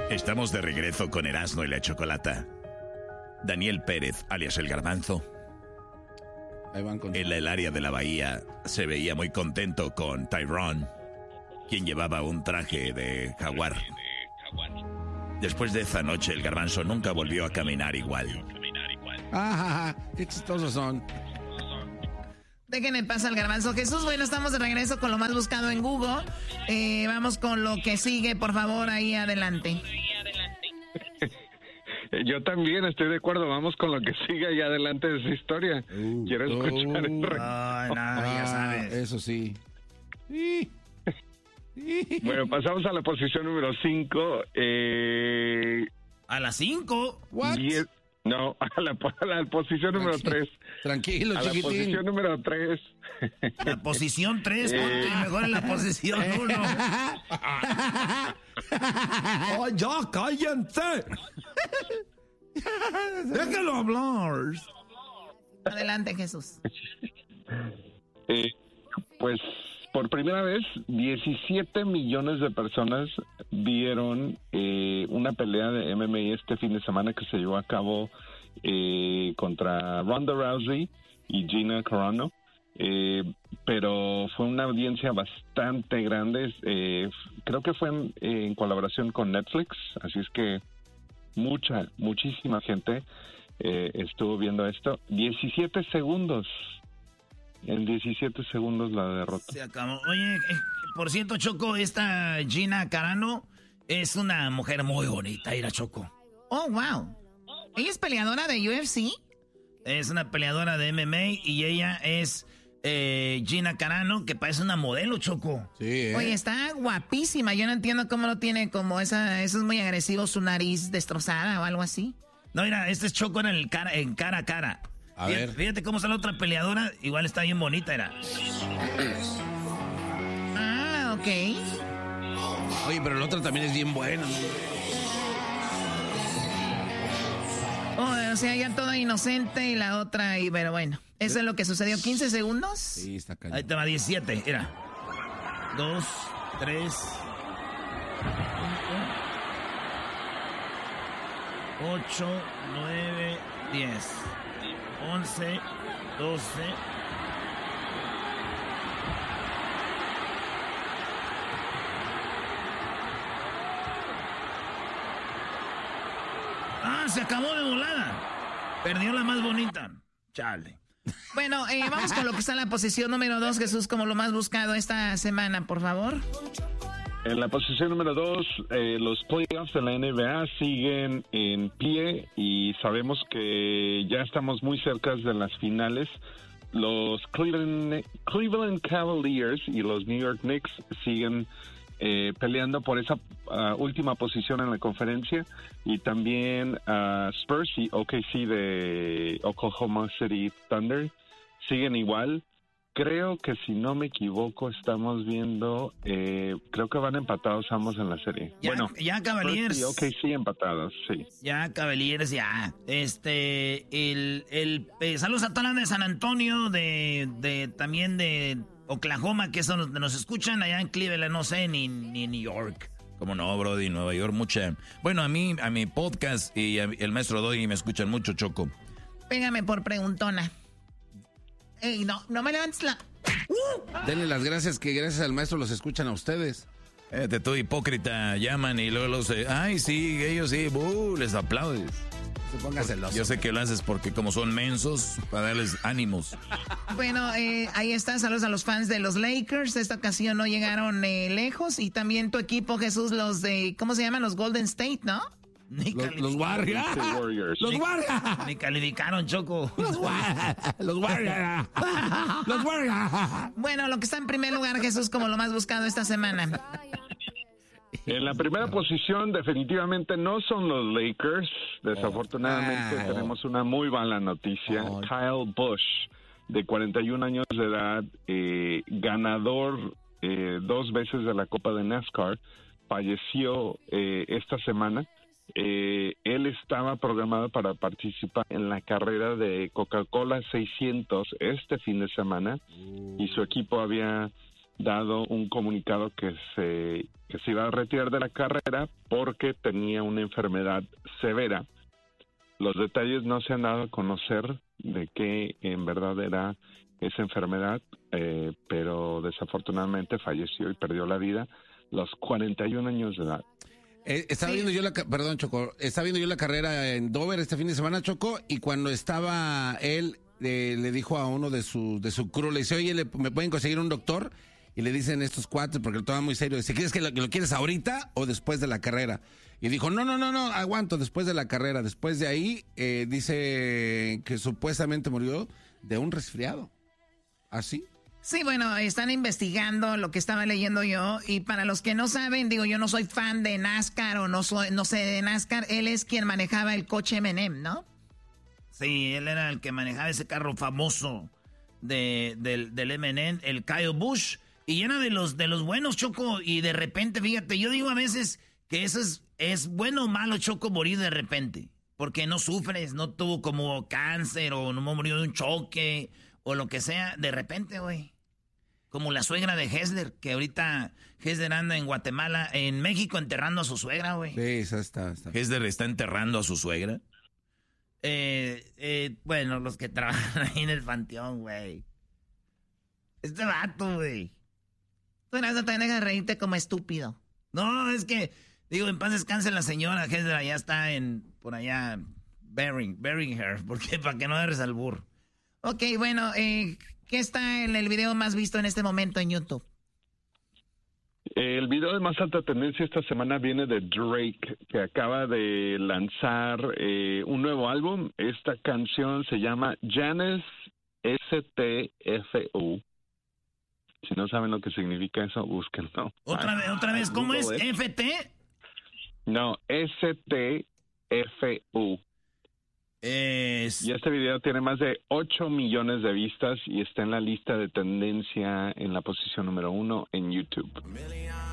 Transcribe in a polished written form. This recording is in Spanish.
Estamos de regreso con Erasmo y la Chocolata. Daniel Pérez, alias El Garbanzo, en el área de la bahía, se veía muy contento con Tyrone, quien llevaba un traje de jaguar. Después de esa noche, el Garbanzo nunca volvió a caminar igual. Qué chistosos son. Déjenme pasar al Garbanzo. Jesús, bueno, estamos de regreso con lo más buscado en Google. Vamos con lo que sigue, por favor, ahí adelante. Yo también estoy de acuerdo. Vamos con lo que sigue ahí adelante de esa historia. Quiero escuchar el ya sabes. Eso sí. Bueno, pasamos a la posición número 5. ¿A las 5? ¿What? No, a la posición número 3. Tranquilo, chiquitín. A la posición número 3. La posición 3, ponte mejor en la posición 1. ¡Oh, ya, cállense! ¡Déjalo hablar! Adelante, Jesús. Pues, por primera vez, 17 millones de personas vieron una pelea de MMA este fin de semana que se llevó a cabo contra Ronda Rousey y Gina Carano. Pero fue una audiencia bastante grande. Creo que fue en colaboración con Netflix, así es que muchísima gente estuvo viendo esto. 17 segundos. En 17 segundos la derrota. Se acabó. Oye, por cierto, Choco, esta Gina Carano es una mujer muy bonita, Ira Choco. Oh, wow. ¿Ella es peleadora de UFC? Es una peleadora de MMA y ella es Gina Carano, que parece una modelo, Choco. Sí, Oye, está guapísima. Yo no entiendo cómo no tiene como eso es muy agresivo, su nariz destrozada o algo así. No, mira, este es Choco en cara a cara. A ver. Fíjate cómo está la otra peleadora. Igual está bien bonita, era. Ah, ok. Oye, pero la otra también es bien buena. O sea, ya toda inocente y la otra, pero bueno. Eso es lo que sucedió. ¿15 segundos? Sí, está cañón. Ahí te va 17, mira. 2, 3, 8, 9, 10, 11, 12. Ah, se acabó de volada. Perdió la más bonita. Chale. Bueno, vamos con lo que está en la posición número 2, Jesús, como lo más buscado esta semana, por favor. En la posición número 2, los playoffs de la NBA siguen en pie y sabemos que ya estamos muy cerca de las finales. Los Cleveland Cavaliers y los New York Knicks siguen peleando por esa última posición en la conferencia, y también Spurs y OKC de Oklahoma City Thunder siguen igual. Creo que, si no me equivoco, estamos viendo, creo que van empatados ambos en la serie. Ya Cavaliers. Sí, OKC empatados, sí. Ya Cavaliers, ya. Saludos a toda la de San Antonio, también de Oklahoma, que son los que nos escuchan allá en Cleveland, no sé, ni New York. Como no, Brody, Nueva York, mucha. Bueno, a mi podcast y el maestro Doggy me escuchan mucho, Choco. Pégame por preguntona. Ey, no me levantes la... Denle las gracias, que gracias al maestro los escuchan a ustedes. Tú hipócrita, llaman y luego los... ay, sí, ellos sí, les aplaudes. Se ponga celoso. Yo sé que lo haces porque como son mensos, para darles ánimos. Bueno, ahí está, saludos a los fans de los Lakers. Esta ocasión no llegaron lejos. Y también tu equipo, Jesús, los de... ¿Cómo se llaman? Los Golden State, ¿no? Los Warriors. Los Warriors. Ni calificaron, Choco. Los Warriors. Los Warriors. Bueno, lo que está en primer lugar, Jesús, como lo más buscado esta semana. En la primera posición definitivamente no son los Lakers. Desafortunadamente tenemos una muy mala noticia. Kyle Busch, de 41 años de edad, ganador 2 veces de la Copa de NASCAR, falleció esta semana. Él estaba programado para participar en la carrera de Coca-Cola 600 este fin de semana, y su equipo había dado un comunicado que se iba a retirar de la carrera porque tenía una enfermedad severa. Los detalles no se han dado a conocer de qué en verdad era esa enfermedad, pero desafortunadamente falleció y perdió la vida a los 41 años de edad. Estaba viendo yo perdón, Choco, estaba viendo yo la carrera en Dover este fin de semana, Choco, y cuando estaba él, le dijo a uno de su crew, le dice, oye, ¿me pueden conseguir un doctor? Y le dicen estos cuates, porque lo toman muy serio, dice, ¿quieres que lo quieres ahorita o después de la carrera? Y dijo, no, aguanto, después de la carrera. Después de ahí, dice que supuestamente murió de un resfriado. ¿Así? Sí, bueno, están investigando lo que estaba leyendo yo, y para los que no saben, digo, yo no soy fan de NASCAR o no sé de NASCAR, él es quien manejaba el coche M&M, ¿no? Sí, él era el que manejaba ese carro famoso del M&M, el Kyle Busch, y era de los buenos, Choco, y de repente, fíjate, yo digo a veces que eso es bueno o malo, Choco, morir de repente, porque no sufres, no tuvo como cáncer o no murió de un choque o lo que sea, de repente, güey. Como la suegra de Hessler, que ahorita Hessler anda en Guatemala, en México, enterrando a su suegra, güey. Sí, esa está. ¿Hessler está enterrando a su suegra? Bueno, los que trabajan ahí en el panteón, güey. Este vato, güey. Tú no te dejas reírte como estúpido. No, es que, digo, en paz descanse la señora Hessler, allá está por allá, burying her, porque para que no agarres al burro. Ok, bueno, ¿qué está en el video más visto en este momento en YouTube? El video de más alta tendencia esta semana viene de Drake, que acaba de lanzar un nuevo álbum. Esta canción se llama Janis STFU. Si no saben lo que significa eso, búsquenlo. Otra vez, ¿cómo es? ¿FT? No, STFU. Y este video tiene más de 8 millones de vistas y está en la lista de tendencia en la posición número 1 en YouTube.